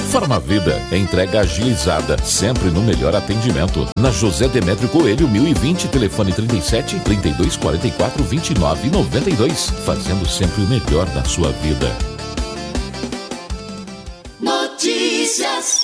Farmavida, entrega agilizada, sempre no melhor atendimento. Na José Demétrio Coelho, 1020, telefone 37 32 44 29 92. Fazendo sempre o melhor da sua vida. Notícias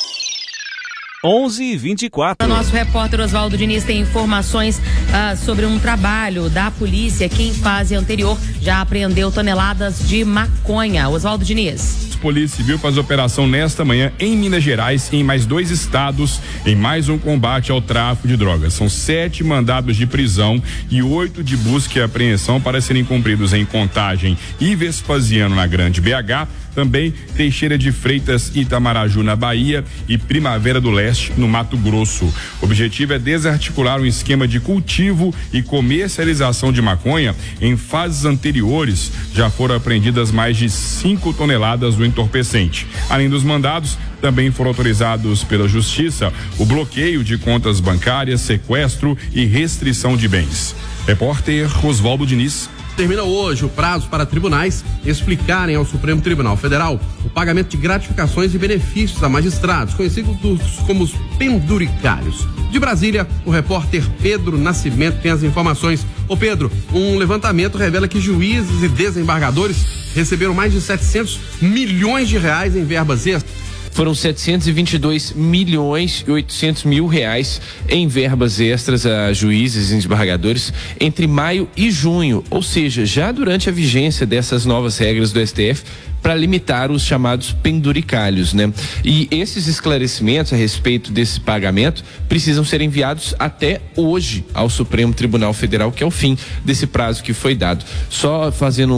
11h24. Nosso repórter Oswaldo Diniz tem informações sobre um trabalho da polícia que, em fase anterior, já apreendeu toneladas de maconha. Oswaldo Diniz. Polícia Civil faz operação nesta manhã em Minas Gerais e em mais 2 estados em mais um combate ao tráfico de drogas. São 7 mandados de prisão e 8 de busca e apreensão para serem cumpridos em Contagem e Vespasiano, na Grande BH, também Teixeira de Freitas e Itamaraju, na Bahia, e Primavera do Leste, no Mato Grosso. O objetivo é desarticular um esquema de cultivo e comercialização de maconha. Em fases anteriores, já foram apreendidas mais de 5 toneladas do entorpecente. Além dos mandados, também foram autorizados pela Justiça o bloqueio de contas bancárias, sequestro e restrição de bens. Repórter Oswaldo Diniz. Termina hoje o prazo para tribunais explicarem ao Supremo Tribunal Federal o pagamento de gratificações e benefícios a magistrados, conhecidos como os penduricários. De Brasília, o repórter Pedro Nascimento tem as informações. Ô Pedro, um levantamento revela que juízes e desembargadores receberam mais de 700 milhões de reais em verbas extras. Foram 722 milhões e 800 mil reais em verbas extras a juízes e desembargadores entre maio e junho, ou seja, já durante a vigência dessas novas regras do STF para limitar os chamados penduricalhos, né? E esses esclarecimentos a respeito desse pagamento precisam ser enviados até hoje ao Supremo Tribunal Federal, que é o fim desse prazo que foi dado. Só fazendo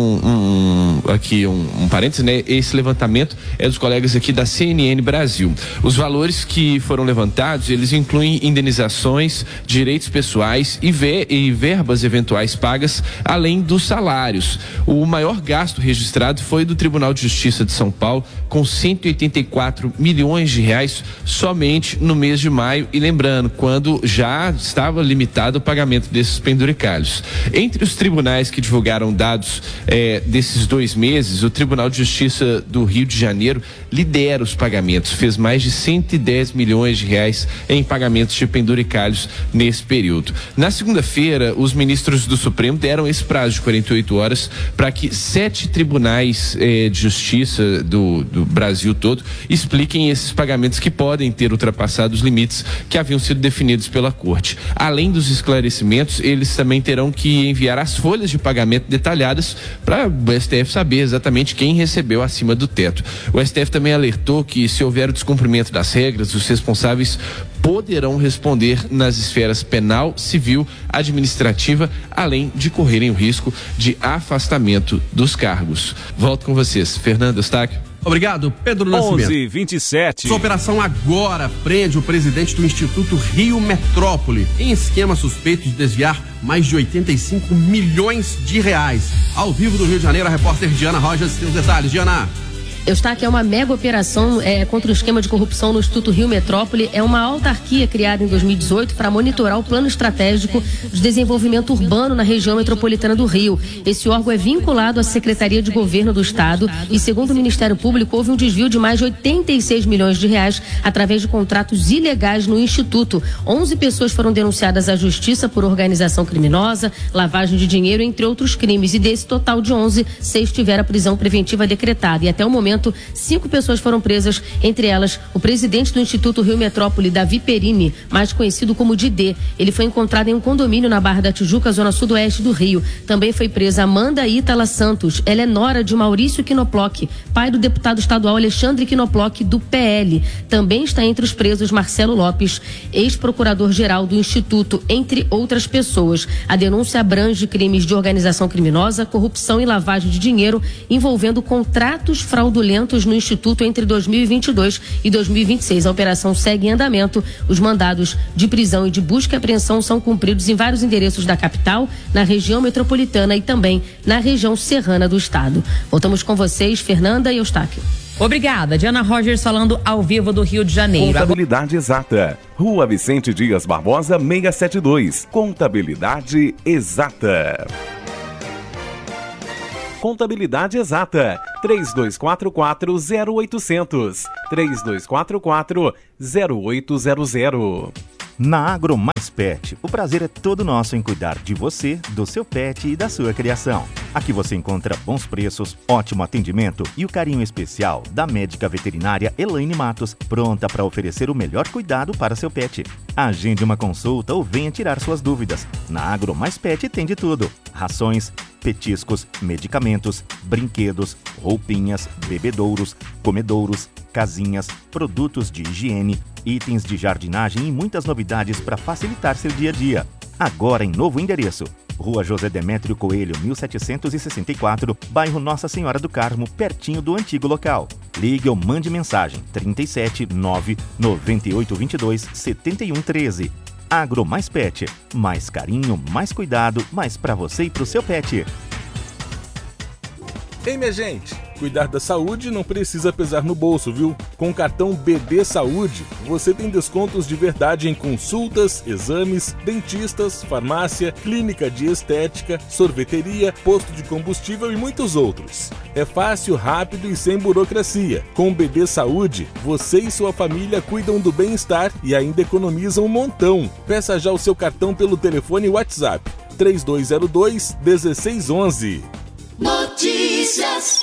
um parênteses, né? Esse levantamento é dos colegas aqui da CNN Brasil. Os valores que foram levantados, eles incluem indenizações, direitos pessoais e verbas eventuais pagas, além dos salários. O maior gasto registrado foi do Tribunal de Justiça de São Paulo, com 184 milhões de reais somente no mês de maio, e lembrando, quando já estava limitado o pagamento desses penduricalhos. Entre os tribunais que divulgaram dados desses 2 meses, o Tribunal de Justiça do Rio de Janeiro lidera os pagamentos, fez mais de 110 milhões de reais em pagamentos de penduricalhos nesse período. Na segunda-feira, os ministros do Supremo deram esse prazo de 48 horas para que 7 tribunais de justiça do Brasil todo expliquem esses pagamentos que podem ter ultrapassado os limites que haviam sido definidos pela Corte. Além dos esclarecimentos, eles também terão que enviar as folhas de pagamento detalhadas para o STF saber exatamente quem recebeu acima do teto. O STF também alertou que, se houver o descumprimento das regras, os responsáveis poderão responder nas esferas penal, civil, administrativa, além de correrem o risco de afastamento dos cargos. Volto com vocês, Fernando Eustáquio. Obrigado, Pedro Nascimento. 11h27. Sua operação agora prende o presidente do Instituto Rio Metrópole em esquema suspeito de desviar mais de 85 milhões de reais. Ao vivo do Rio de Janeiro, a repórter Diana Rogers tem os detalhes. Diana. Eustáquio, é uma mega operação contra o esquema de corrupção no Instituto Rio Metrópole. É uma autarquia criada em 2018 para monitorar o plano estratégico de desenvolvimento urbano na região metropolitana do Rio. Esse órgão é vinculado à Secretaria de Governo do Estado e, segundo o Ministério Público, houve um desvio de mais de 86 milhões de reais através de contratos ilegais no Instituto. 11 pessoas foram denunciadas à Justiça por organização criminosa, lavagem de dinheiro, entre outros crimes. E desse total de 11, 6 tiveram a prisão preventiva decretada. E até o momento, 5 pessoas foram presas, entre elas o presidente do Instituto Rio Metrópole, Davi Perini, mais conhecido como Didê. Ele foi encontrado em um condomínio na Barra da Tijuca, zona sudoeste do Rio. Também foi presa Amanda Ítala Santos. Ela é nora de Maurício Knoploch, pai do deputado estadual Alexandre Knoploch, do PL. Também está entre os presos Marcelo Lopes, ex-procurador-geral do Instituto, entre outras pessoas. A denúncia abrange crimes de organização criminosa, corrupção e lavagem de dinheiro envolvendo contratos fraudulentos no Instituto entre 2022 e 2026. A operação segue em andamento. Os mandados de prisão e de busca e apreensão são cumpridos em vários endereços da capital, na região metropolitana e também na região serrana do estado. Voltamos com vocês, Fernanda e Eustáquio. Obrigada. Diana Rogers falando ao vivo do Rio de Janeiro. Contabilidade Exata. Rua Vicente Dias Barbosa, 672. Contabilidade Exata. Contabilidade Exata, 3244-0800, 3244-0800. Na Agro Mais Pet, o prazer é todo nosso em cuidar de você, do seu pet e da sua criação. Aqui você encontra bons preços, ótimo atendimento e o carinho especial da médica veterinária Elaine Matos, pronta para oferecer o melhor cuidado para seu pet. Agende uma consulta ou venha tirar suas dúvidas. Na Agro Mais Pet tem de tudo: rações, petiscos, medicamentos, brinquedos, roupinhas, bebedouros, comedouros, casinhas, produtos de higiene, itens de jardinagem e muitas novidades para facilitar seu dia a dia. Agora em novo endereço: Rua José Demétrio Coelho, 1764, bairro Nossa Senhora do Carmo, pertinho do antigo local. Ligue ou mande mensagem 37 99822 7113. Agro Mais Pet, mais carinho, mais cuidado, mais para você e para o seu pet. Ei, minha gente, cuidar da saúde não precisa pesar no bolso, viu? Com o cartão BB Saúde, você tem descontos de verdade em consultas, exames, dentistas, farmácia, clínica de estética, sorveteria, posto de combustível e muitos outros. É fácil, rápido e sem burocracia. Com o BB Saúde, você e sua família cuidam do bem-estar e ainda economizam um montão. Peça já o seu cartão pelo telefone WhatsApp 3202-1611. Notícias.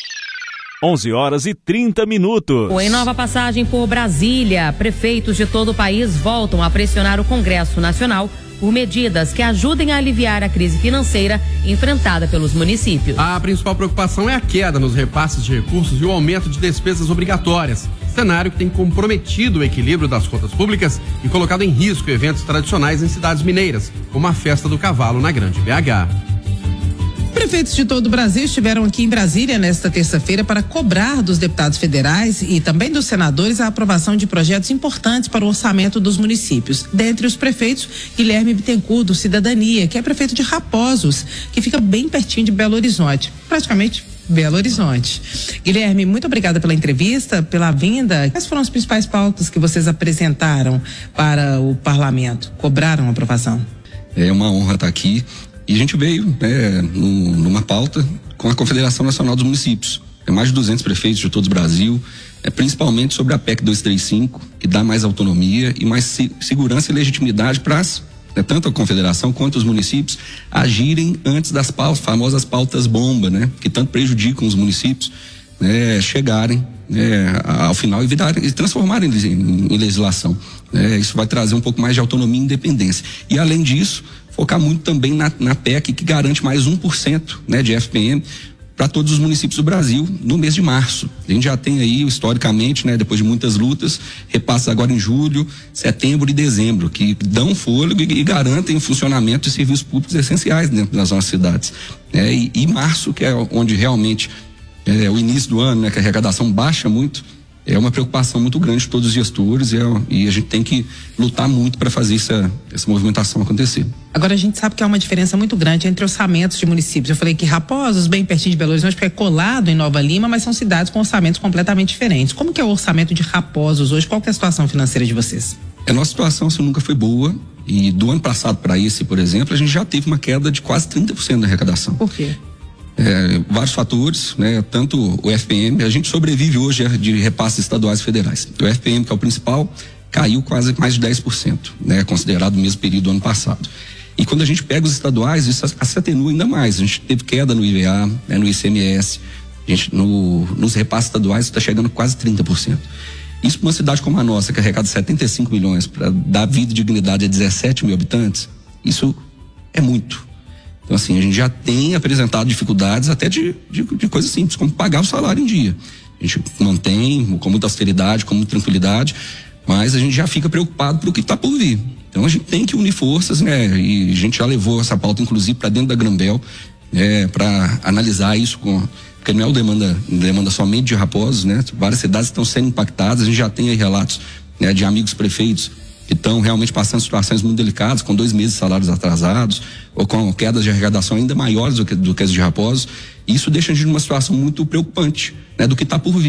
11h30. Em nova passagem por Brasília, prefeitos de todo o país voltam a pressionar o Congresso Nacional por medidas que ajudem a aliviar a crise financeira enfrentada pelos municípios. A principal preocupação é a queda nos repasses de recursos e o aumento de despesas obrigatórias. Cenário que tem comprometido o equilíbrio das contas públicas e colocado em risco eventos tradicionais em cidades mineiras, como a Festa do Cavalo na Grande BH. Prefeitos de todo o Brasil estiveram aqui em Brasília nesta terça-feira para cobrar dos deputados federais e também dos senadores a aprovação de projetos importantes para o orçamento dos municípios. Dentre os prefeitos, Guilherme Bittencourt, do Cidadania, que é prefeito de Raposos, que fica bem pertinho de Belo Horizonte, praticamente Belo Horizonte. Guilherme, muito obrigada pela entrevista, pela vinda. Quais foram as principais pautas que vocês apresentaram para o parlamento? Cobraram a aprovação? É uma honra estar aqui. E a gente veio numa pauta com a Confederação Nacional dos Municípios. É mais de 200 prefeitos de todo o Brasil, principalmente sobre a PEC 235, que dá mais autonomia e mais segurança e legitimidade para tanto a Confederação quanto os municípios agirem antes das famosas pautas bomba, que tanto prejudicam os municípios, chegarem ao final e transformarem em legislação. Isso vai trazer um pouco mais de autonomia e independência. E além disso, focar muito também na PEC, que garante mais 1% de FPM para todos os municípios do Brasil no mês de março. A gente já tem aí, historicamente, depois de muitas lutas, repasses agora em julho, setembro e dezembro, que dão fôlego e garantem o funcionamento de serviços públicos essenciais dentro das nossas cidades. E março, que é onde realmente o início do ano, que a arrecadação baixa muito, é uma preocupação muito grande de todos os gestores e a gente tem que lutar muito para fazer essa movimentação acontecer. Agora a gente sabe que há uma diferença muito grande entre orçamentos de municípios. Eu falei que Raposos, bem pertinho de Belo Horizonte, porque é colado em Nova Lima, mas são cidades com orçamentos completamente diferentes. Como que é o orçamento de Raposos hoje? Qual que é a situação financeira de vocês? A nossa situação nunca foi boa e do ano passado para esse, por exemplo, a gente já teve uma queda de quase 30% da arrecadação. Por quê? Vários fatores, tanto o FPM, a gente sobrevive hoje de repasses estaduais e federais. O FPM, que é o principal, caiu quase mais de 10%, considerado o mesmo período do ano passado. E quando a gente pega os estaduais, isso se atenua ainda mais. A gente teve queda no IVA, no ICMS, nos repasses estaduais está chegando quase 30%. Isso para uma cidade como a nossa, que arrecada 75 milhões para dar vida e dignidade a 17 mil habitantes, isso é muito. Então, assim, a gente já tem apresentado dificuldades até de coisas simples, como pagar o salário em dia. A gente mantém com muita austeridade, com muita tranquilidade, mas a gente já fica preocupado pelo que está por vir. Então, a gente tem que unir forças, e a gente já levou essa pauta, inclusive, para dentro da Grambel, para analisar isso, porque não é demanda somente de Raposos, Várias cidades estão sendo impactadas, a gente já tem aí relatos de amigos prefeitos que estão realmente passando situações muito delicadas, com 2 meses de salários atrasados, ou com quedas de arrecadação ainda maiores do que as de Raposos. Isso deixa a gente numa situação muito preocupante, do que está por vir.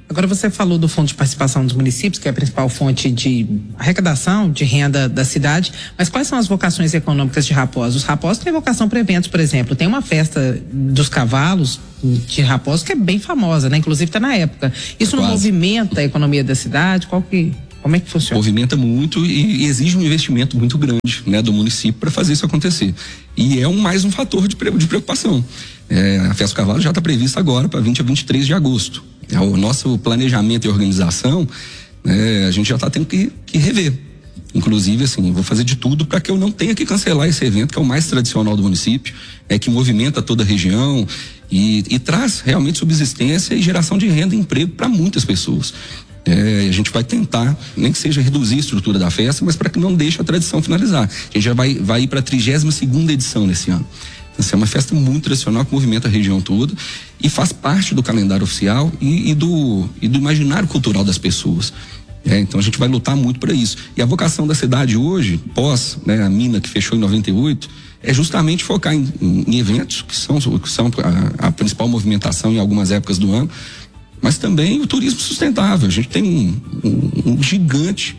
Agora você falou do Fundo de Participação dos Municípios, que é a principal fonte de arrecadação de renda da cidade, mas quais são as vocações econômicas de Raposa? Os Raposos têm vocação para eventos, por exemplo, tem uma festa dos cavalos de Raposa que é bem famosa, né? Inclusive está na época. Isso não movimenta a economia da cidade? Como é que funciona? Movimenta muito e exige um investimento muito grande, né, do município para fazer isso acontecer. E é mais um fator de preocupação. A Festa do Cavalo já está prevista agora para 20 a 23 de agosto. O nosso planejamento e organização, a gente já está tendo que rever. Inclusive, assim, vou fazer de tudo para que eu não tenha que cancelar esse evento, que é o mais tradicional do município, que movimenta toda a região e traz realmente subsistência e geração de renda e emprego para muitas pessoas. A gente vai tentar, nem que seja reduzir a estrutura da festa, mas para que não deixe a tradição finalizar. A gente já vai ir para a 32ª edição nesse ano. Essa é uma festa muito tradicional que movimenta a região toda e faz parte do calendário oficial e do imaginário cultural das pessoas. Então a gente vai lutar muito para isso. E a vocação da cidade hoje, pós a mina que fechou em 98, é justamente focar em eventos que são a principal movimentação em algumas épocas do ano, mas também o turismo sustentável. A gente tem um gigante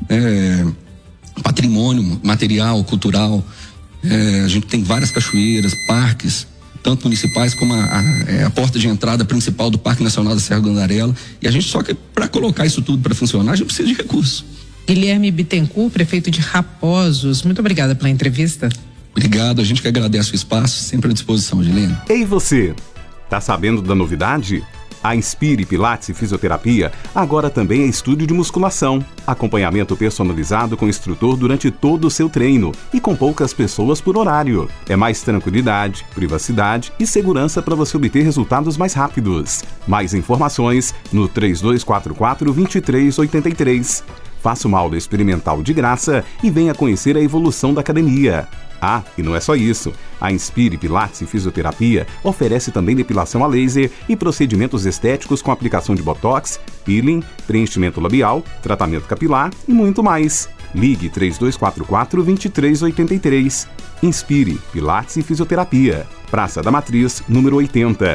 patrimônio material, cultural. A gente tem várias cachoeiras, parques, tanto municipais como a porta de entrada principal do Parque Nacional da Serra do Gandarela. E a gente só que para colocar isso tudo para funcionar, a gente precisa de recursos. Guilherme Bittencourt, prefeito de Raposos, muito obrigada pela entrevista. Obrigado, a gente que agradece o espaço, sempre à disposição, Gilene. Ei você, tá sabendo da novidade? A Inspire Pilates e Fisioterapia agora também é estúdio de musculação. Acompanhamento personalizado com instrutor durante todo o seu treino e com poucas pessoas por horário. É mais tranquilidade, privacidade e segurança para você obter resultados mais rápidos. Mais informações no 3244-2383. Faça uma aula experimental de graça e venha conhecer a evolução da academia. Ah, e não é só isso. A Inspire Pilates e Fisioterapia oferece também depilação a laser e procedimentos estéticos com aplicação de botox, peeling, preenchimento labial, tratamento capilar e muito mais. Ligue 3244-2383. Inspire Pilates e Fisioterapia. Praça da Matriz, número 80,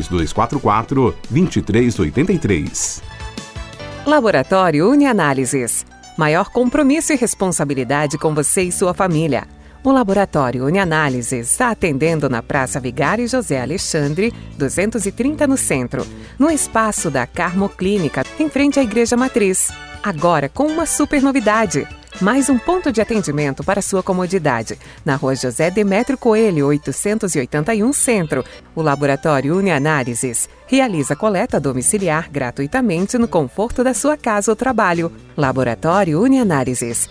3244-2383. Laboratório Unianálises. Maior compromisso e responsabilidade com você e sua família. O Laboratório Unianálises está atendendo na Praça Vigário José Alexandre, 230 no centro, no espaço da Carmoclínica, em frente à Igreja Matriz. Agora com uma super novidade. Mais um ponto de atendimento para sua comodidade. Na Rua José Demétrio Coelho, 881 Centro. O Laboratório Unianálises realiza coleta domiciliar gratuitamente no conforto da sua casa ou trabalho. Laboratório Unianálises,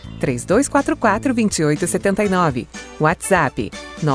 3244-2879. WhatsApp,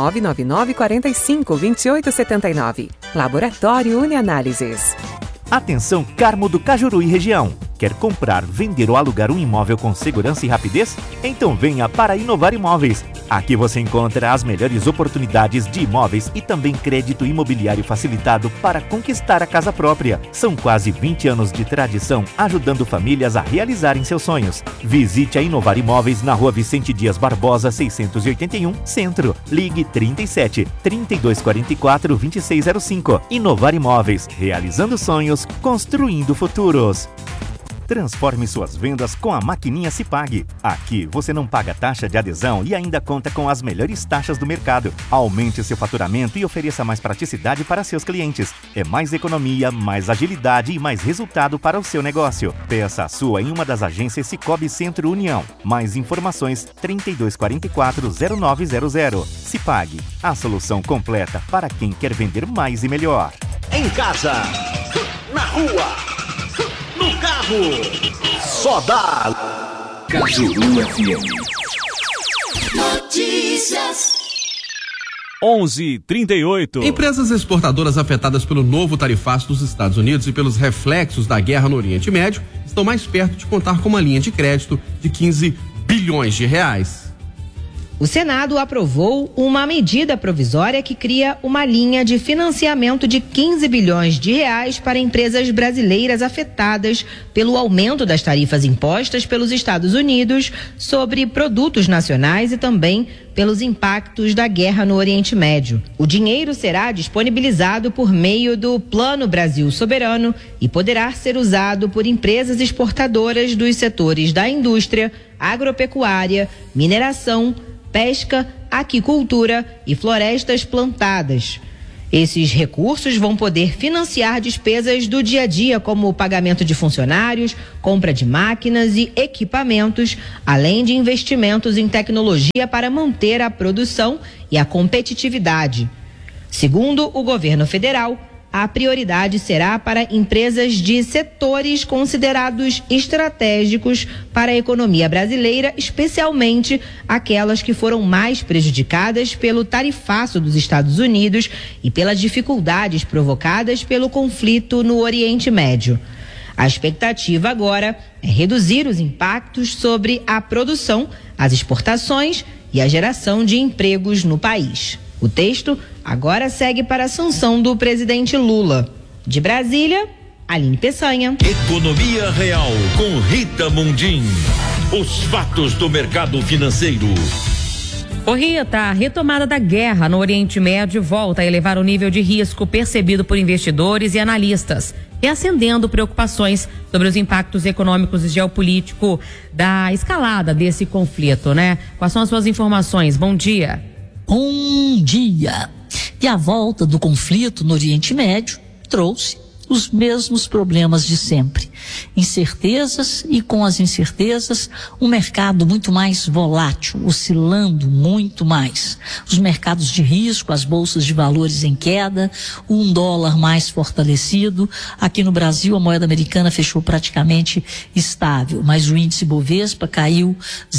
999-45-2879. Laboratório Unianálises. Atenção Carmo do Cajuru e região. Quer comprar, vender ou alugar um imóvel com segurança e rapidez? Então venha para Inovar Imóveis. Aqui você encontra as melhores oportunidades de imóveis e também crédito imobiliário facilitado para conquistar a casa própria. São quase 20 anos de tradição ajudando famílias a realizarem seus sonhos. Visite a Inovar Imóveis na Rua Vicente Dias Barbosa, 681, Centro. Ligue 37 3244 2605. Inovar Imóveis, realizando sonhos, construindo futuros. Transforme suas vendas com a maquininha Cipag. Aqui você não paga taxa de adesão e ainda conta com as melhores taxas do mercado. Aumente seu faturamento e ofereça mais praticidade para seus clientes. É mais economia, mais agilidade e mais resultado para o seu negócio. Peça a sua em uma das agências Cicobi Centro União. Mais informações 3244-0900. Cipag, a solução completa para quem quer vender mais e melhor. Em casa, na rua, no carro, só dá Cajuru FM. Notícias. 11:38. Empresas exportadoras afetadas pelo novo tarifaço dos Estados Unidos e pelos reflexos da guerra no Oriente Médio estão mais perto de contar com uma linha de crédito de 15 bilhões de reais. O Senado aprovou uma medida provisória que cria uma linha de financiamento de 15 bilhões de reais para empresas brasileiras afetadas pelo aumento das tarifas impostas pelos Estados Unidos sobre produtos nacionais e também pelos impactos da guerra no Oriente Médio. O dinheiro será disponibilizado por meio do Plano Brasil Soberano e poderá ser usado por empresas exportadoras dos setores da indústria, agropecuária, mineração, pesca, aquicultura e florestas plantadas. Esses recursos vão poder financiar despesas do dia a dia, como o pagamento de funcionários, compra de máquinas e equipamentos, além de investimentos em tecnologia para manter a produção e a competitividade. Segundo o governo federal, a prioridade será para empresas de setores considerados estratégicos para a economia brasileira, especialmente aquelas que foram mais prejudicadas pelo tarifaço dos Estados Unidos e pelas dificuldades provocadas pelo conflito no Oriente Médio. A expectativa agora é reduzir os impactos sobre a produção, as exportações e a geração de empregos no país. O texto agora segue para a sanção do presidente Lula. De Brasília, Aline Peçanha. Economia Real, com Rita Mundim. Os fatos do mercado financeiro. Ô Rita, a retomada da guerra no Oriente Médio volta a elevar o nível de risco percebido por investidores e analistas, reacendendo preocupações sobre os impactos econômicos e geopolíticos da escalada desse conflito, né? Quais são as suas informações? Bom dia. Bom dia. E a volta do conflito no Oriente Médio trouxe os mesmos problemas de sempre. Incertezas e, com as incertezas, um mercado muito mais volátil, oscilando muito mais. Os mercados de risco, as bolsas de valores em queda, um dólar mais fortalecido. Aqui no Brasil, a moeda americana fechou praticamente estável, mas o índice Bovespa caiu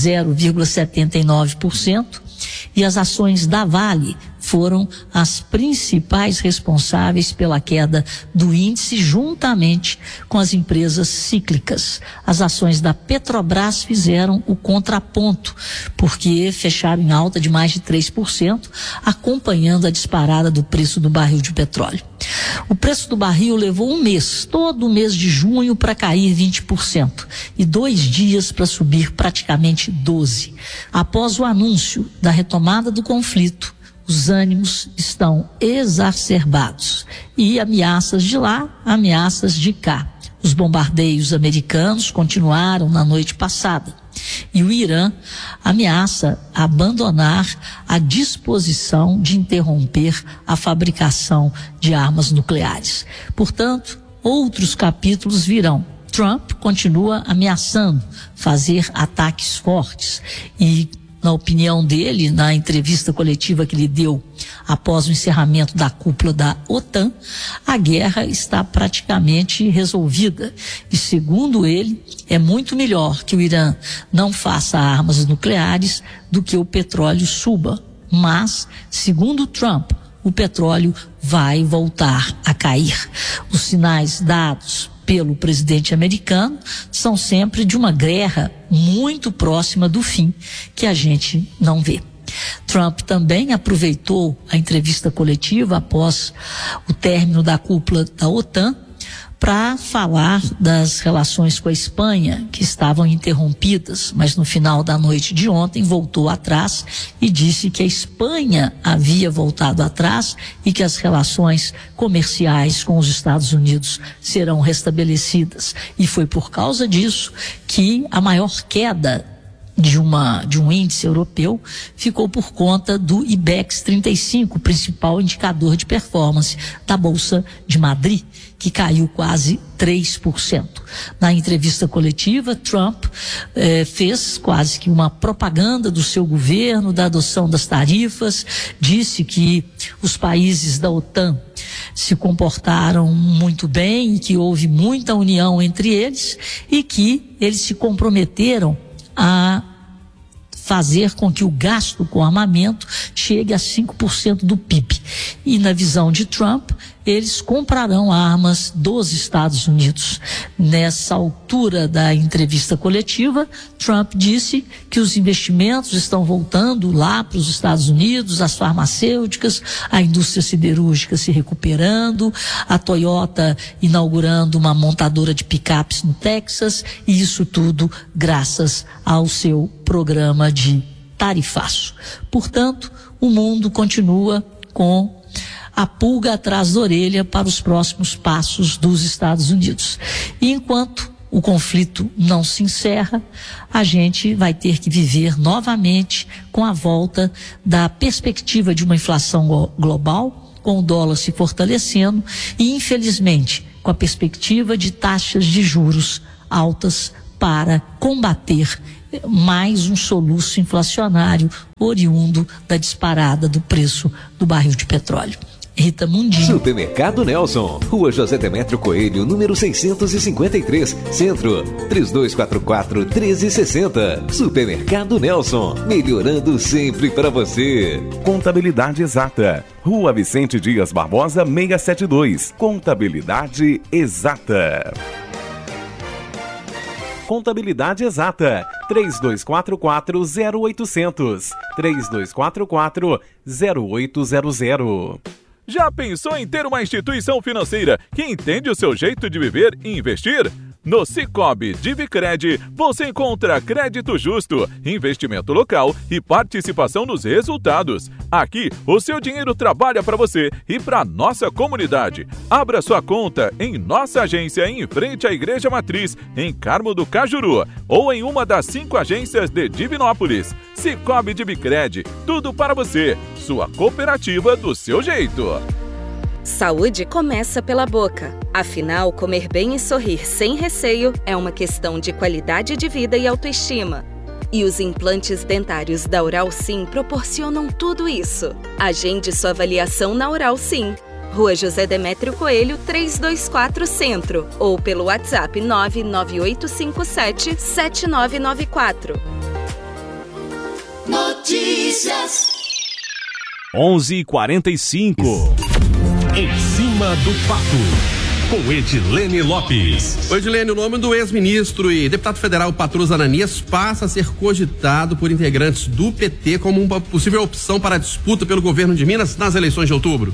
0,79%. E as ações da Vale foram as principais responsáveis pela queda do índice, juntamente com as empresas cíclicas. As ações da Petrobras fizeram o contraponto, porque fecharam em alta de mais de 3%, acompanhando a disparada do preço do barril de petróleo. O preço do barril levou um mês, todo o mês de junho, para cair 20% e 2 dias para subir praticamente 12%. Após o anúncio da retomada do conflito, os ânimos estão exacerbados e ameaças de lá, ameaças de cá. Os bombardeios americanos continuaram na noite passada e o Irã ameaça abandonar a disposição de interromper a fabricação de armas nucleares. Portanto, outros capítulos virão. Trump continua ameaçando fazer ataques fortes e, na opinião dele, na entrevista coletiva que ele deu após o encerramento da cúpula da OTAN, a guerra está praticamente resolvida. E, segundo ele, é muito melhor que o Irã não faça armas nucleares do que o petróleo suba. Mas, segundo Trump, o petróleo vai voltar a cair. Os sinais dados pelo presidente americano são sempre de uma guerra muito próxima do fim, que a gente não vê. Trump também aproveitou a entrevista coletiva após o término da cúpula da OTAN para falar das relações com a Espanha, que estavam interrompidas, mas no final da noite de ontem voltou atrás e disse que a Espanha havia voltado atrás e que as relações comerciais com os Estados Unidos serão restabelecidas. E foi por causa disso que a maior queda de um índice europeu ficou por conta do IBEX 35, principal indicador de performance da Bolsa de Madrid, que caiu quase 3%. Na entrevista coletiva, Trump fez quase que uma propaganda do seu governo, da adoção das tarifas, disse que os países da OTAN se comportaram muito bem e que houve muita união entre eles e que eles se comprometeram a fazer com que o gasto com armamento chegue chegue a 5% do PIB. E na visão de Trump, eles comprarão armas dos Estados Unidos. Nessa altura da entrevista coletiva, Trump disse que os investimentos estão voltando lá para os Estados Unidos, as farmacêuticas, a indústria siderúrgica se recuperando, a Toyota inaugurando uma montadora de picapes no Texas, e isso tudo graças ao seu programa de tarifaço. Portanto, o mundo continua com a pulga atrás da orelha para os próximos passos dos Estados Unidos. E enquanto o conflito não se encerra, a gente vai ter que viver novamente com a volta da perspectiva de uma inflação global, com o dólar se fortalecendo e, infelizmente, com a perspectiva de taxas de juros altas para combater mais um soluço inflacionário oriundo da disparada do preço do barril de petróleo. Rita Mundim. Supermercado Nelson, Rua José Demétrio Coelho, número 653, Centro, 3244-1360. Supermercado Nelson, melhorando sempre para você. Contabilidade Exata, Rua Vicente Dias Barbosa, 672. Contabilidade Exata. Contabilidade Exata, 3244-0800, 3244-0800. Já pensou em ter uma instituição financeira que entende o seu jeito de viver e investir? No Sicoob Divicred, você encontra crédito justo, investimento local e participação nos resultados. Aqui, o seu dinheiro trabalha para você e para nossa comunidade. Abra sua conta em nossa agência em frente à Igreja Matriz, em Carmo do Cajuru, ou em uma das 5 agências de Divinópolis. Sicoob Divicred, tudo para você. Sua cooperativa do seu jeito. Saúde começa pela boca. Afinal, comer bem e sorrir sem receio é uma questão de qualidade de vida e autoestima. E os implantes dentários da Oral Sim proporcionam tudo isso. Agende sua avaliação na Oral Sim. Rua José Demétrio Coelho, 324 Centro. Ou pelo WhatsApp 99857-7994. Notícias. 11h45. Em cima do fato, com Edilene Lopes. Edilene, o nome do ex-ministro e deputado federal Patrus Ananias passa a ser cogitado por integrantes do PT como uma possível opção para a disputa pelo governo de Minas nas eleições de outubro.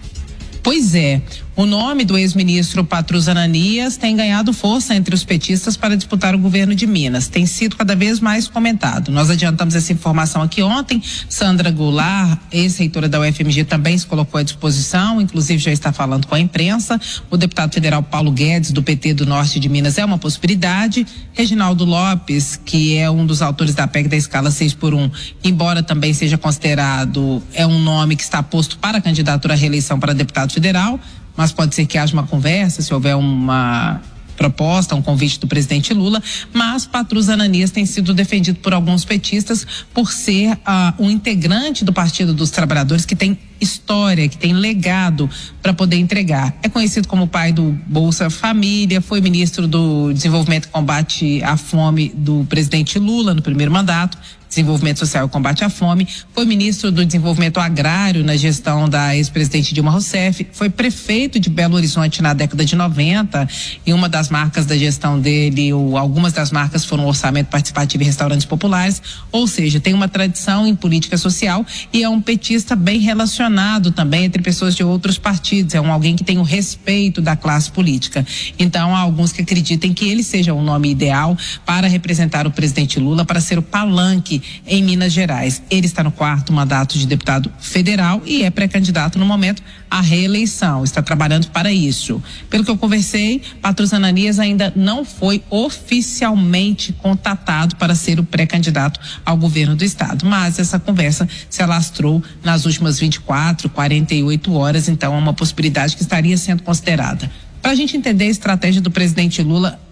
Pois é, o nome do ex-ministro Patrus Ananias tem ganhado força entre os petistas para disputar o governo de Minas. Tem sido cada vez mais comentado. Nós adiantamos essa informação aqui ontem. Sandra Goulart, ex-reitora da UFMG, também se colocou à disposição, inclusive já está falando com a imprensa. O deputado federal Paulo Guedes, do PT do Norte de Minas, é uma possibilidade. Reginaldo Lopes, que é um dos autores da PEC da escala 6x1, embora também seja considerado, é um nome que está posto para a candidatura à reeleição para deputado federal, mas pode ser que haja uma conversa, se houver uma proposta, um convite do presidente Lula, mas Patrus Ananias tem sido defendido por alguns petistas por ser um integrante do Partido dos Trabalhadores que tem história, que tem legado para poder entregar. É conhecido como pai do Bolsa Família, foi ministro do Desenvolvimento e Combate à Fome do presidente Lula no primeiro mandato, Desenvolvimento Social e Combate à Fome, foi ministro do Desenvolvimento Agrário na gestão da ex-presidente Dilma Rousseff, foi prefeito de Belo Horizonte na década de 90 e uma das marcas da gestão dele, ou algumas das marcas foram orçamento participativo e restaurantes populares, ou seja, tem uma tradição em política social e é um petista bem relacionado também entre pessoas de outros partidos, é alguém que tem o respeito da classe política. Então há alguns que acreditam que ele seja o nome ideal para representar o presidente Lula, para ser o palanque em Minas Gerais. Ele está no 4º mandato de deputado federal e é pré-candidato no momento à reeleição, está trabalhando para isso. Pelo que eu conversei, Patrus Ananias ainda não foi oficialmente contatado para ser o pré-candidato ao governo do estado, mas essa conversa se alastrou nas últimas 24, 48 horas, então é uma possibilidade que estaria sendo considerada. Para a gente entender a estratégia do presidente Lula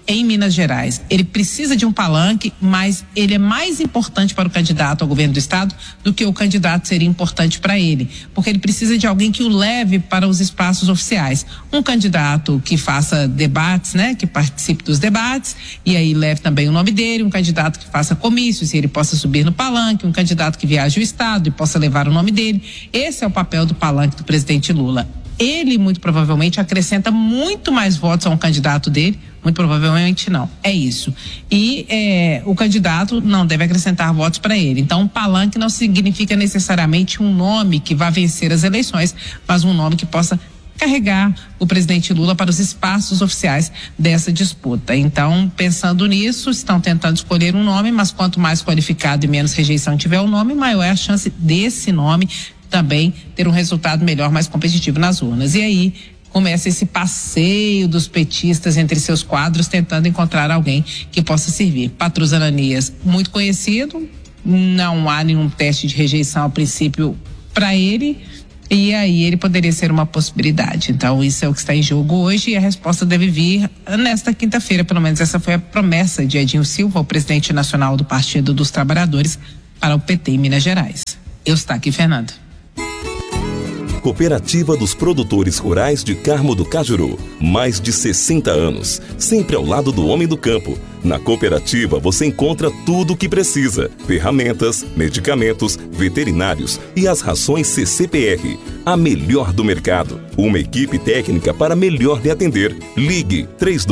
em Minas Gerais. Ele precisa de um palanque, mas ele é mais importante para o candidato ao governo do estado do que o candidato seria importante para ele, porque ele precisa de alguém que o leve para os espaços oficiais. Um candidato que faça debates, né, que participe dos debates e aí leve também o nome dele, um candidato que faça comícios e ele possa subir no palanque, um candidato que viaje o estado e possa levar o nome dele. Esse é o papel do palanque do presidente Lula. Ele, muito provavelmente, acrescenta muito mais votos a um candidato dele, muito provavelmente não, é isso. E o candidato não deve acrescentar votos para ele. Então, palanque não significa necessariamente um nome que vá vencer as eleições, mas um nome que possa carregar o presidente Lula para os espaços oficiais dessa disputa. Então, pensando nisso, estão tentando escolher um nome, mas quanto mais qualificado e menos rejeição tiver o nome, maior é a chance desse nome também ter um resultado melhor, mais competitivo nas urnas. E aí começa esse passeio dos petistas entre seus quadros, tentando encontrar alguém que possa servir. Patrus Ananias, muito conhecido, não há nenhum teste de rejeição a princípio para ele, e aí ele poderia ser uma possibilidade. Então isso é o que está em jogo hoje e a resposta deve vir nesta quinta-feira, pelo menos essa foi a promessa de Edinho Silva, o presidente nacional do Partido dos Trabalhadores, para o PT em Minas Gerais. Eustáquio Fernando. Cooperativa dos Produtores Rurais de Carmo do Cajuru. Mais de 60 anos, sempre ao lado do homem do campo. Na cooperativa você encontra tudo o que precisa: ferramentas, medicamentos, veterinários e as rações CCPR. A melhor do mercado. Uma equipe técnica para melhor lhe atender. Ligue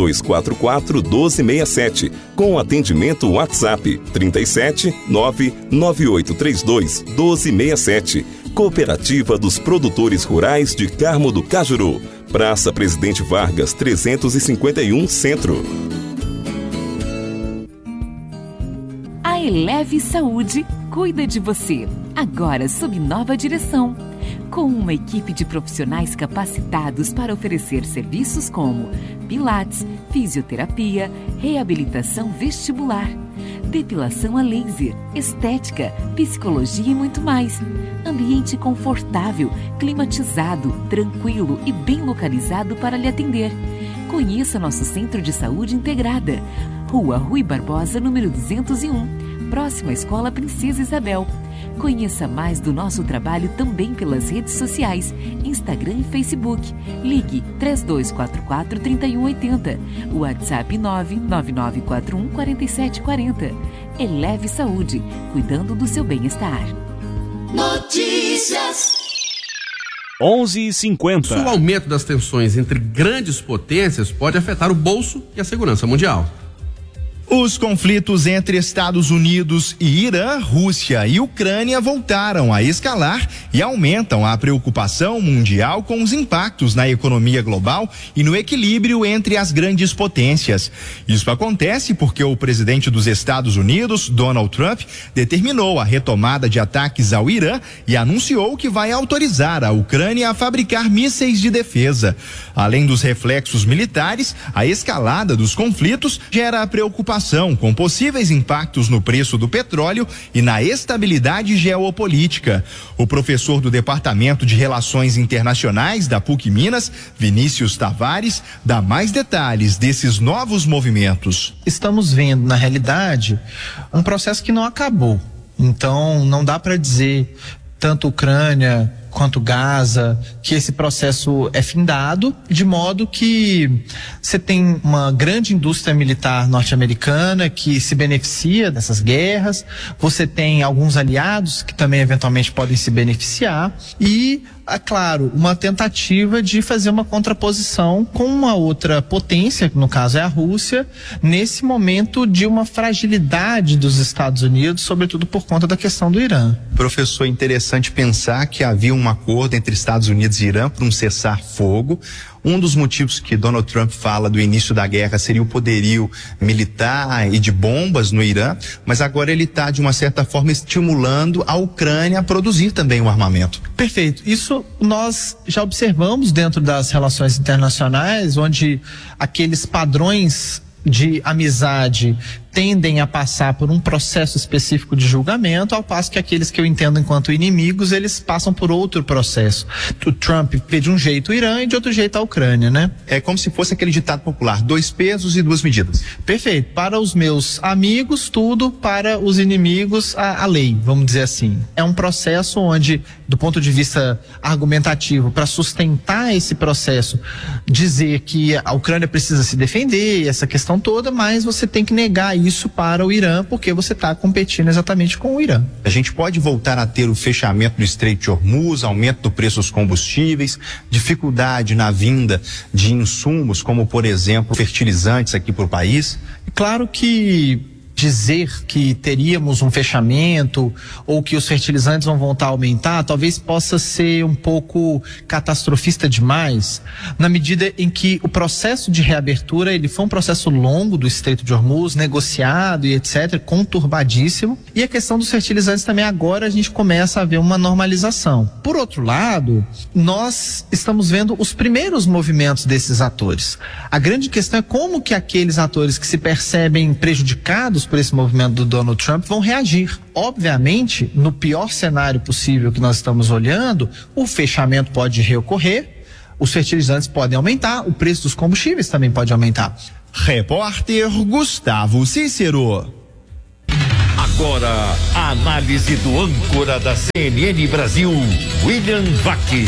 3244-1267 com atendimento WhatsApp 37 99832 1267. Cooperativa dos Produtores Rurais de Carmo do Cajuru. Praça Presidente Vargas 351 Centro. A Eleve Saúde cuida de você, agora sob nova direção. Com uma equipe de profissionais capacitados para oferecer serviços como pilates, fisioterapia, reabilitação vestibular, depilação a laser, estética, psicologia e muito mais. Ambiente confortável, climatizado, tranquilo e bem localizado para lhe atender. Conheça nosso Centro de Saúde Integrada. Rua Rui Barbosa, número 201, próxima à Escola Princesa Isabel. Conheça mais do nosso trabalho também pelas redes sociais, Instagram e Facebook. Ligue 3244-3180, WhatsApp 99941-4740. Eleve Saúde, cuidando do seu bem-estar. Notícias. 11h50. O aumento das tensões entre grandes potências pode afetar o bolso e a segurança mundial. Os conflitos entre Estados Unidos e Irã, Rússia e Ucrânia voltaram a escalar e aumentam a preocupação mundial com os impactos na economia global e no equilíbrio entre as grandes potências. Isso acontece porque o presidente dos Estados Unidos, Donald Trump, determinou a retomada de ataques ao Irã e anunciou que vai autorizar a Ucrânia a fabricar mísseis de defesa. Além dos reflexos militares, a escalada dos conflitos gera a preocupação com possíveis impactos no preço do petróleo e na estabilidade geopolítica. O professor do Departamento de Relações Internacionais da PUC Minas, Vinícius Tavares, dá mais detalhes desses novos movimentos. Estamos vendo, na realidade, um processo que não acabou. Então, não dá para dizer, tanto Ucrânia quanto Gaza, que esse processo é findado, de modo que você tem uma grande indústria militar norte-americana que se beneficia dessas guerras, você tem alguns aliados que também eventualmente podem se beneficiar e, é claro, uma tentativa de fazer uma contraposição com uma outra potência, que no caso é a Rússia, nesse momento de uma fragilidade dos Estados Unidos, sobretudo por conta da questão do Irã. Professor, interessante pensar que havia um acordo entre Estados Unidos e Irã para um cessar-fogo. Um dos motivos que Donald Trump fala do início da guerra seria o poderio militar e de bombas no Irã, mas agora ele está, de uma certa forma, estimulando a Ucrânia a produzir também o armamento. Perfeito. Isso nós já observamos dentro das relações internacionais, onde aqueles padrões de amizade tendem a passar por um processo específico de julgamento, ao passo que aqueles que eu entendo enquanto inimigos, eles passam por outro processo. O Trump vê de um jeito o Irã e de outro jeito a Ucrânia, né? É como se fosse aquele ditado popular, 2 pesos e 2 medidas. Perfeito. Para os meus amigos, tudo, para os inimigos, a lei, vamos dizer assim. É um processo onde, do ponto de vista argumentativo, para sustentar esse processo, dizer que a Ucrânia precisa se defender, essa questão toda, mas você tem que negar isso para o Irã, porque você está competindo exatamente com o Irã. A gente pode voltar a ter o fechamento do Estreito de Hormuz, aumento do preço dos combustíveis, dificuldade na vinda de insumos, como por exemplo fertilizantes aqui para o país? Claro que dizer que teríamos um fechamento ou que os fertilizantes vão voltar a aumentar, talvez possa ser um pouco catastrofista demais, na medida em que o processo de reabertura, ele foi um processo longo do Estreito de Hormuz, negociado e etc, conturbadíssimo, e a questão dos fertilizantes também agora a gente começa a ver uma normalização. Por outro lado, nós estamos vendo os primeiros movimentos desses atores. A grande questão é como que aqueles atores que se percebem prejudicados por esse movimento do Donald Trump vão reagir. Obviamente, no pior cenário possível que nós estamos olhando, o fechamento pode reocorrer, os fertilizantes podem aumentar, o preço dos combustíveis também pode aumentar. Repórter Gustavo Cícero. Agora, a análise do âncora da CNN Brasil, William Vac.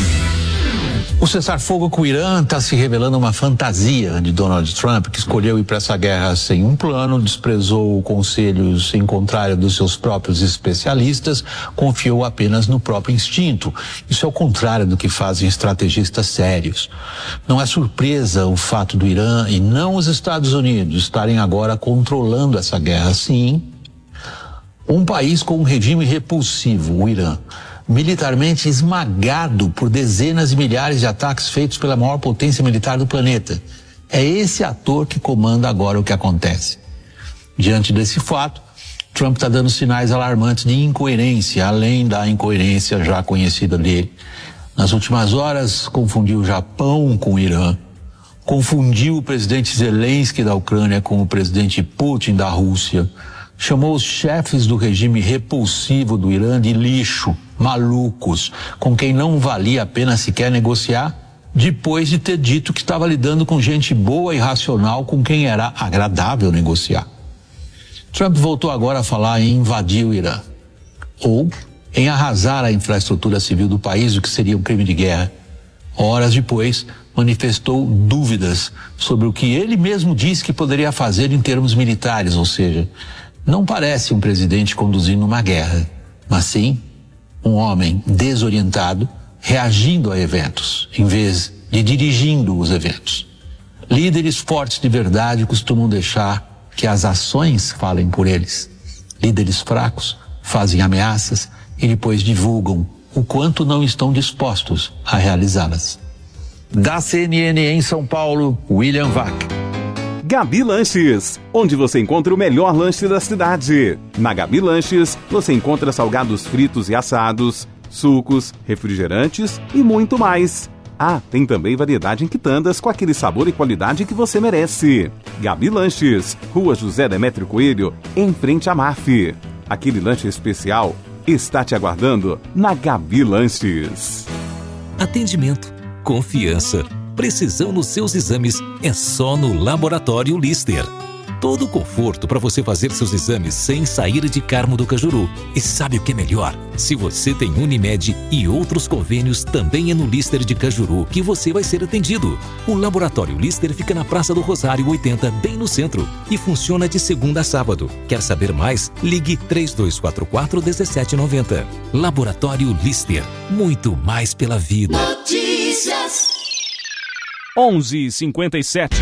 O cessar-fogo com o Irã está se revelando uma fantasia de Donald Trump, que escolheu ir para essa guerra sem um plano, desprezou conselhos em contrário dos seus próprios especialistas, confiou apenas no próprio instinto. Isso é o contrário do que fazem estrategistas sérios. Não é surpresa o fato do Irã e não os Estados Unidos estarem agora controlando essa guerra. Sim, um país com um regime repulsivo, o Irã, militarmente esmagado por dezenas de milhares de ataques feitos pela maior potência militar do planeta. É esse ator que comanda agora o que acontece. Diante desse fato, Trump está dando sinais alarmantes de incoerência, além da incoerência já conhecida dele. Nas últimas horas, confundiu o Japão com o Irã, confundiu o presidente Zelensky da Ucrânia com o presidente Putin da Rússia, chamou os chefes do regime repulsivo do Irã de lixo, malucos, com quem não valia a pena sequer negociar, depois de ter dito que estava lidando com gente boa e racional com quem era agradável negociar. Trump voltou agora a falar em invadir o Irã, ou em arrasar a infraestrutura civil do país, o que seria um crime de guerra. Horas depois, manifestou dúvidas sobre o que ele mesmo disse que poderia fazer em termos militares, ou seja, não parece um presidente conduzindo uma guerra, mas sim um homem desorientado reagindo a eventos, em vez de dirigindo os eventos. Líderes fortes de verdade costumam deixar que as ações falem por eles. Líderes fracos fazem ameaças e depois divulgam o quanto não estão dispostos a realizá-las. Da CNN em São Paulo, William Vac. Gabi Lanches, onde você encontra o melhor lanche da cidade. Na Gabi Lanches, você encontra salgados fritos e assados, sucos, refrigerantes e muito mais. Ah, tem também variedade em quitandas com aquele sabor e qualidade que você merece. Gabi Lanches, Rua José Demétrio Coelho, em frente à MAF. Aquele lanche especial está te aguardando na Gabi Lanches. Atendimento, confiança, precisão nos seus exames é só no Laboratório Lister. Todo o conforto para você fazer seus exames sem sair de Carmo do Cajuru. E sabe o que é melhor? Se você tem Unimed e outros convênios, também é no Lister de Cajuru que você vai ser atendido. O Laboratório Lister fica na Praça do Rosário 80, bem no centro, e funciona de segunda a sábado. Quer saber mais? Ligue 3244-1790. Laboratório Lister, muito mais pela vida. Notícias 11h57.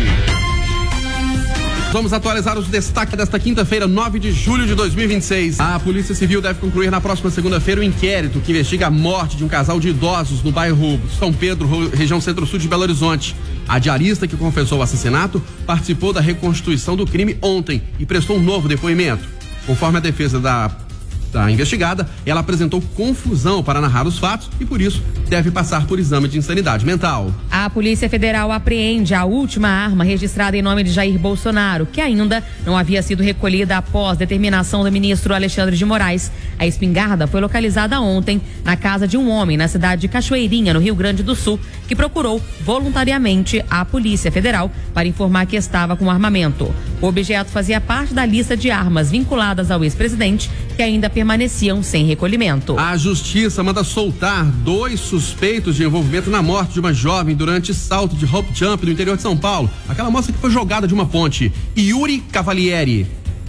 Vamos atualizar os destaques desta quinta-feira, 9 de julho de 2026. A Polícia Civil deve concluir na próxima segunda-feira o inquérito que investiga a morte de um casal de idosos no bairro São Pedro, região centro-sul de Belo Horizonte. A diarista que confessou o assassinato participou da reconstituição do crime ontem e prestou um novo depoimento. Conforme a defesa da da investigada, ela apresentou confusão para narrar os fatos e, por isso, deve passar por exame de insanidade mental. A Polícia Federal apreende a última arma registrada em nome de Jair Bolsonaro, que ainda não havia sido recolhida após determinação do ministro Alexandre de Moraes. A espingarda foi localizada ontem na casa de um homem na cidade de Cachoeirinha, no Rio Grande do Sul, que procurou voluntariamente a Polícia Federal para informar que estava com armamento. O objeto fazia parte da lista de armas vinculadas ao ex-presidente, que ainda permaneciam sem recolhimento. A Justiça manda soltar 2 suspeitos de envolvimento na morte de uma jovem durante salto de rope jump no interior de São Paulo. Aquela moça que foi jogada de uma ponte. Yuri Cavalieri.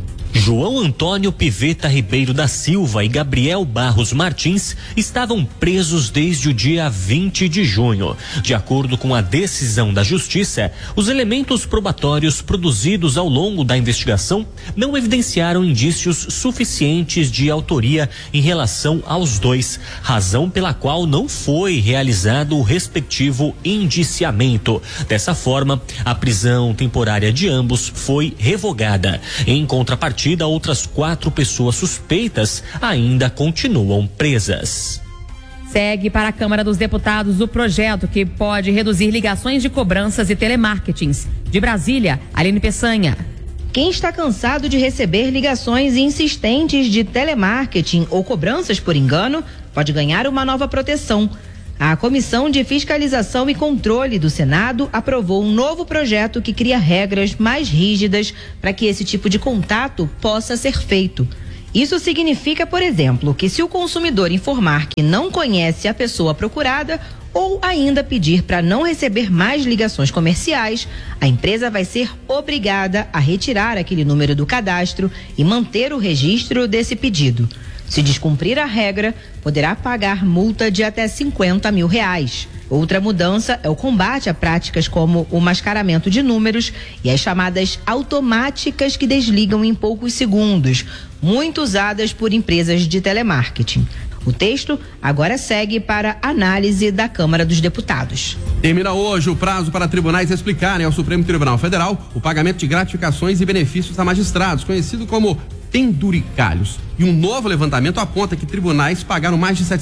João Antônio Piveta Ribeiro da Silva e Gabriel Barros Martins estavam presos desde o dia 20 de junho. De acordo com a decisão da Justiça, os elementos probatórios produzidos ao longo da investigação não evidenciaram indícios suficientes de autoria em relação aos dois, razão pela qual não foi realizado o respectivo indiciamento. Dessa forma, a prisão temporária de ambos foi revogada. Em contrapartida, outras 4 pessoas suspeitas ainda continuam presas. Segue para a Câmara dos Deputados o projeto que pode reduzir ligações de cobranças e telemarketings. De Brasília, Aline Peçanha. Quem está cansado de receber ligações insistentes de telemarketing ou cobranças por engano pode ganhar uma nova proteção. A Comissão de Fiscalização e Controle do Senado aprovou um novo projeto que cria regras mais rígidas para que esse tipo de contato possa ser feito. Isso significa, por exemplo, que se o consumidor informar que não conhece a pessoa procurada ou ainda pedir para não receber mais ligações comerciais, a empresa vai ser obrigada a retirar aquele número do cadastro e manter o registro desse pedido. Se descumprir a regra, poderá pagar multa de até R$50 mil. Outra mudança é o combate a práticas como o mascaramento de números e as chamadas automáticas que desligam em poucos segundos, muito usadas por empresas de telemarketing. O texto agora segue para análise da Câmara dos Deputados. Termina hoje o prazo para tribunais explicarem ao Supremo Tribunal Federal o pagamento de gratificações e benefícios a magistrados, conhecido como penduricalhos. E um novo levantamento aponta que tribunais pagaram mais de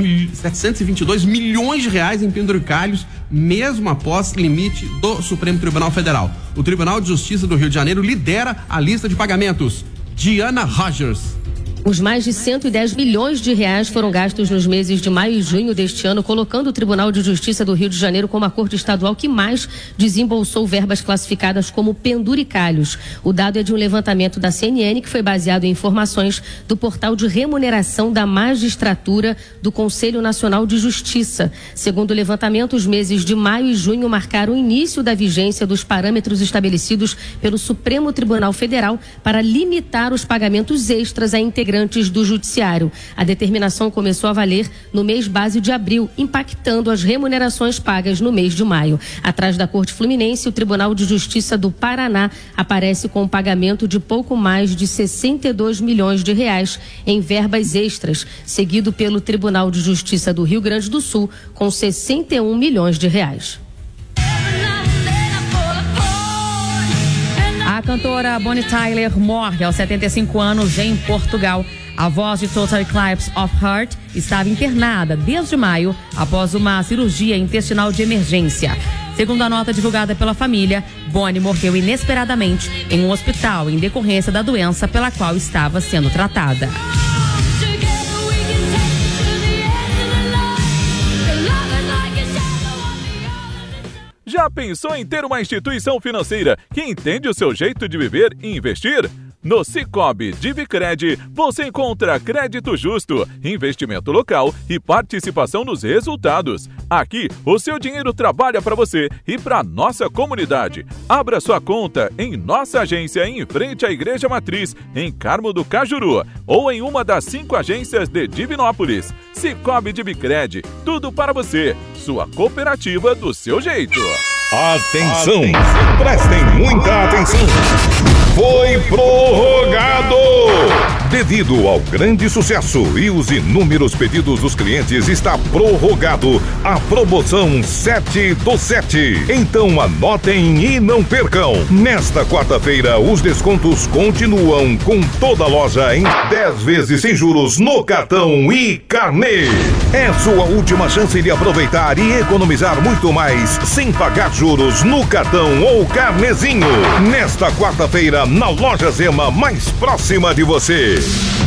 722 milhões de reais em penduricalhos, mesmo após limite do Supremo Tribunal Federal. O Tribunal de Justiça do Rio de Janeiro lidera a lista de pagamentos. Diana Rogers. Os mais de 110 milhões de reais foram gastos nos meses de maio e junho deste ano, colocando o Tribunal de Justiça do Rio de Janeiro como a corte estadual que mais desembolsou verbas classificadas como penduricalhos. O dado é de um levantamento da CNN que foi baseado em informações do portal de remuneração da magistratura do Conselho Nacional de Justiça. Segundo o levantamento, os meses de maio e junho marcaram o início da vigência dos parâmetros estabelecidos pelo Supremo Tribunal Federal para limitar os pagamentos extras a integrantes do Judiciário. A determinação começou a valer no mês base de abril, impactando as remunerações pagas no mês de maio. Atrás da Corte Fluminense, o Tribunal de Justiça do Paraná aparece com um pagamento de pouco mais de 62 milhões de reais em verbas extras, seguido pelo Tribunal de Justiça do Rio Grande do Sul com 61 milhões de reais. A cantora Bonnie Tyler morre aos 75 anos em Portugal. A voz de Total Eclipse of Heart estava internada desde maio após uma cirurgia intestinal de emergência. Segundo a nota divulgada pela família, Bonnie morreu inesperadamente em um hospital em decorrência da doença pela qual estava sendo tratada. Já pensou em ter uma instituição financeira que entende o seu jeito de viver e investir? No Sicoob Divicred, você encontra crédito justo, investimento local e participação nos resultados. Aqui, o seu dinheiro trabalha para você e para nossa comunidade. Abra sua conta em nossa agência em frente à Igreja Matriz, em Carmo do Cajuru, ou em uma das 5 agências de Divinópolis. Sicoob Divicred, tudo para você. Sua cooperativa do seu jeito. Atenção! Prestem muita atenção! Foi prorrogado! Devido ao grande sucesso e os inúmeros pedidos dos clientes, está prorrogado a promoção 7 do 7. Então anotem e não percam. Nesta quarta-feira, os descontos continuam com toda a loja em 10 vezes sem juros no cartão e carnê. É sua última chance de aproveitar e economizar muito mais sem pagar juros no cartão ou carnezinho. Nesta quarta-feira, na loja Zema mais próxima de você.